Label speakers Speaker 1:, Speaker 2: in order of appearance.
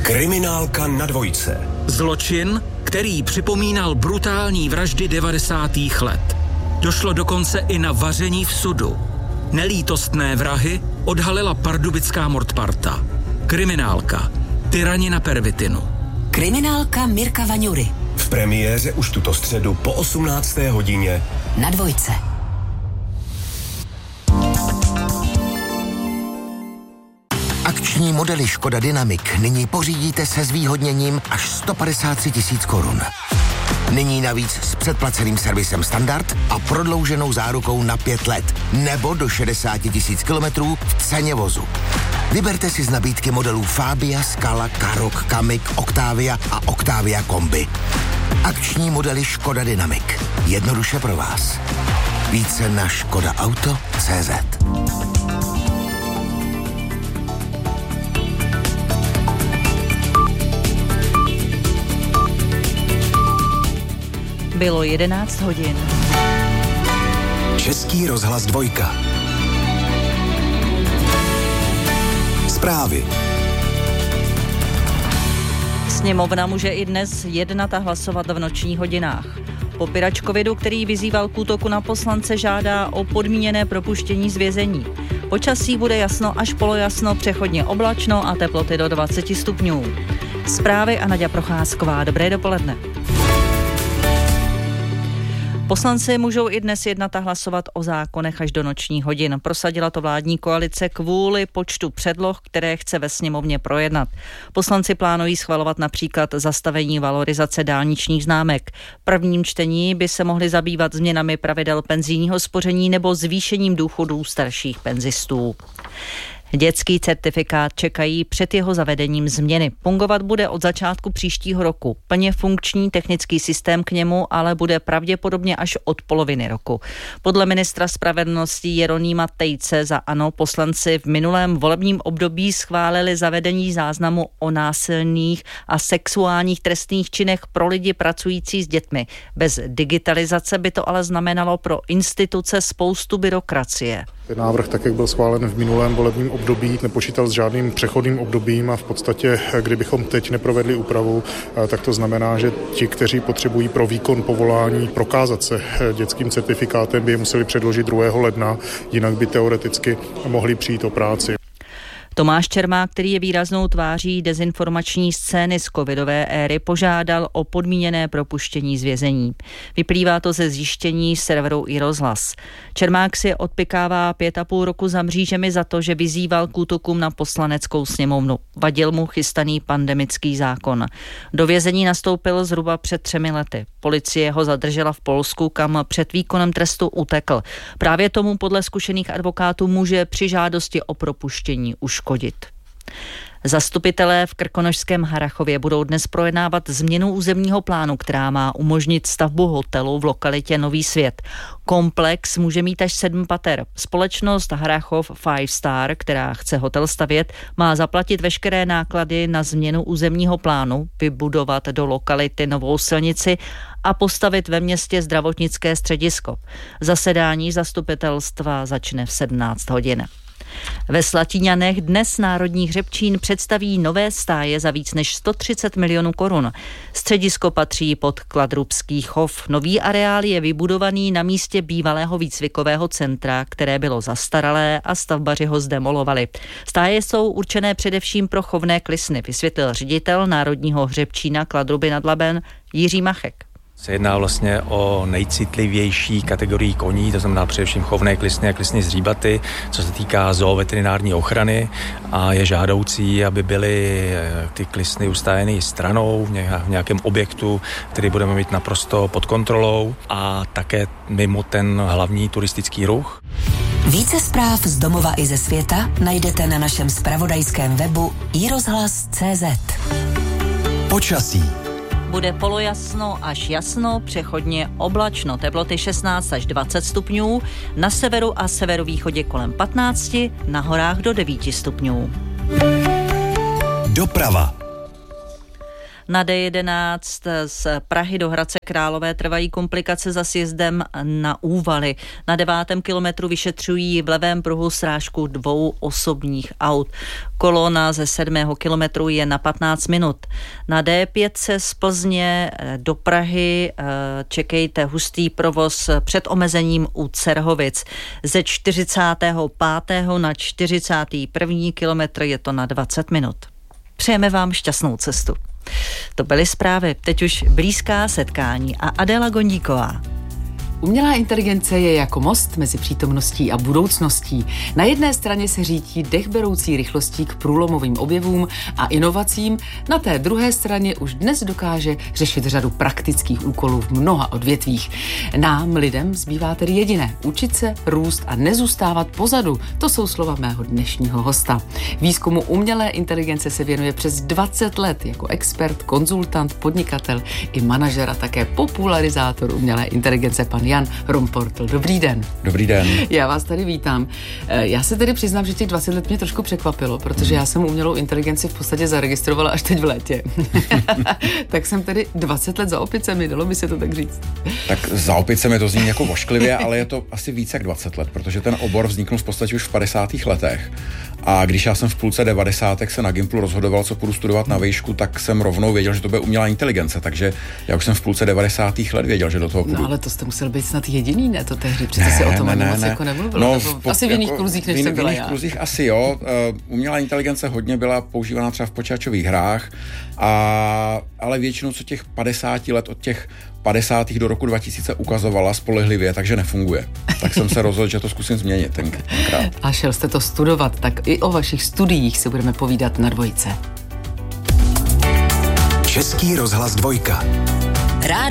Speaker 1: Kriminálka na dvojce.
Speaker 2: Zločin, který připomínal brutální vraždy 90. let. Došlo dokonce i na vaření v sudu. Nelítostné vrahy odhalila pardubická mordparta. Kriminálka. Tyrani na pervitinu.
Speaker 3: Kriminálka Mirka Vaňury.
Speaker 1: V premiéře už tuto středu po 18. hodině
Speaker 3: na dvojce.
Speaker 4: Akční modely Škoda Dynamic nyní pořídíte se zvýhodněním až 153 000 korun. Nyní navíc s předplaceným servisem standard a prodlouženou zárukou na 5 let nebo do 60 000 kilometrů v ceně vozu. Vyberte si z nabídky modelů Fabia, Scala, Karoq, Kamiq, Octavia a Octavia Kombi. Akční modely Škoda Dynamic. Jednoduše pro vás. Více na škodaauto.cz.
Speaker 5: Bylo 11 hodin.
Speaker 1: Český rozhlas 2. Zprávy.
Speaker 5: Sněmovna může i dnes jednat a hlasovat v nočních hodinách. Popirač covidu, který vyzýval k útoku na poslance, žádá o podmíněné propuštění z vězení. Počasí bude jasno až polojasno, přechodně oblačno a teploty do 20 stupňů. Zprávy a Naďa Procházková. Dobré dopoledne. Poslanci můžou i dnes jednat a hlasovat o zákonech až do nočních hodin. Prosadila to vládní koalice kvůli počtu předloh, které chce ve sněmovně projednat. Poslanci plánují schvalovat například zastavení valorizace dálničních známek. V prvním čtení by se mohly zabývat změnami pravidel penzijního spoření nebo zvýšením důchodů starších penzistů. Dětský certifikát čekají před jeho zavedením změny. Fungovat bude od začátku příštího roku. Plně funkční technický systém k němu ale bude pravděpodobně až od poloviny roku. Podle ministra spravedlnosti Jeronýma Tejce za ANO poslanci v minulém volebním období schválili zavedení záznamu o násilných a sexuálních trestných činech pro lidi pracující s dětmi. Bez digitalizace by to ale znamenalo pro instituce spoustu byrokracie.
Speaker 6: Ten návrh, tak jak byl schválen v minulém volebním období, nepočítal s žádným přechodným obdobím a v podstatě, kdybychom teď neprovedli úpravu, tak to znamená, že ti, kteří potřebují pro výkon povolání prokázat se dětským certifikátem, by je museli předložit 2. ledna, jinak by teoreticky mohli přijít o práci.
Speaker 5: Tomáš Čermák, který je výraznou tváří dezinformační scény z covidové éry, požádal o podmíněné propuštění z vězení. Vyplývá to ze zjištění serveru iRozhlas. Čermák si odpykává 5,5 roku za mřížemi za to, že vyzýval k útokům na poslaneckou sněmovnu. Vadil mu chystaný pandemický zákon. Do vězení nastoupil zhruba před 3 lety. Policie ho zadržela v Polsku, kam před výkonem trestu utekl. Právě tomu podle zkušených advokátů může při žádosti o propuštění uškodit. Zastupitelé v krkonošském Harrachově budou dnes projednávat změnu územního plánu, která má umožnit stavbu hotelu v lokalitě Nový Svět. Komplex může mít až 7 pater. Společnost Harrachov 5 Star, která chce hotel stavět, má zaplatit veškeré náklady na změnu územního plánu, vybudovat do lokality novou silnici a postavit ve městě zdravotnické středisko. Zasedání zastupitelstva začne v 17 hodin. Ve Slatíňanech dnes Národní hřebčín představí nové stáje za víc než 130 milionů korun. Středisko patří pod Kladrubský chov. Nový areál je vybudovaný na místě bývalého výcvikového centra, které bylo zastaralé a stavbaři ho zdemolovali. Stáje jsou určené především pro chovné klisny, vysvětlil ředitel Národního hřebčína Kladruby nad Labem Jiří Machek.
Speaker 7: Se jedná vlastně o nejcitlivější kategorii koní, to znamená především chovné klisny a klisny zříbaty, co se týká zooveterinární ochrany, a je žádoucí, aby byly ty klisny ustájeny stranou v nějakém objektu, který budeme mít naprosto pod kontrolou a také mimo ten hlavní turistický ruch.
Speaker 3: Více zpráv z domova i ze světa najdete na našem zpravodajském webu iRozhlas.cz.
Speaker 1: Počasí.
Speaker 5: Bude polojasno až jasno, přechodně oblačno, teploty 16 až 20 stupňů, na severu a severovýchodě kolem 15, na horách do 9 stupňů.
Speaker 1: Doprava.
Speaker 5: Na D11 z Prahy do Hradce Králové trvají komplikace za sjezdem na Úvaly. Na 9. kilometru vyšetřují v levém pruhu srážku 2 osobních aut. Kolona ze 7. kilometru je na 15 minut. Na D5 se z Plzně do Prahy čekejte hustý provoz před omezením u Cerhovic. Ze 45. na 41. kilometr je to na 20 minut. Přejeme vám šťastnou cestu. To byly zprávy, teď už blízká setkání a Adéla Gondíková.
Speaker 8: Umělá inteligence je jako most mezi přítomností a budoucností. Na jedné straně se řítí dechberoucí rychlostí k průlomovým objevům a inovacím, na té druhé straně už dnes dokáže řešit řadu praktických úkolů v mnoha odvětvích. Nám, lidem, zbývá tedy jediné: učit se, růst a nezůstávat pozadu. To jsou slova mého dnešního hosta. Výzkumu umělé inteligence se věnuje přes 20 let jako expert, konzultant, podnikatel i manažer a také popularizátor umělé inteligence, pan Jan Rumportl. Dobrý den.
Speaker 9: Dobrý den.
Speaker 8: Já vás tady vítám. Já se tedy přiznám, že těch 20 let mě trošku překvapilo, protože já jsem umělou inteligenci v podstatě zaregistrovala až teď v létě. Tak jsem tedy 20 let za opicemi, dalo by se to tak říct.
Speaker 9: Tak za opicemi to zní jako vošklivě, ale je to asi víc jak 20 let, protože ten obor vzniknul v podstatě už v 50. letech. A když já jsem v půlce 90. se na Gimplu rozhodoval, co půjdu studovat na výšku, tak jsem rovnou věděl, že to bude umělá inteligence, takže já už jsem v půlce 90. let věděl, že do toho půjdu.
Speaker 8: No ale to jste musel být snad jediný, ne? To tehdy přece se o tom ani moc jako nemluvilo.
Speaker 9: No,
Speaker 8: asi v jiných kruzích, než jsem byla já. V jiných
Speaker 9: kruzích asi jo. Umělá inteligence hodně byla používána třeba v počítačových hrách, ale většinou co těch 50 let od těch 50. do roku 2000 ukazovala spolehlivě, takže nefunguje. Tak jsem se rozhodl, že to zkusím změnit tenkrát.
Speaker 8: A šel jste to studovat, tak i o vašich studiích si budeme povídat na Dvojce.
Speaker 1: Český rozhlas 2.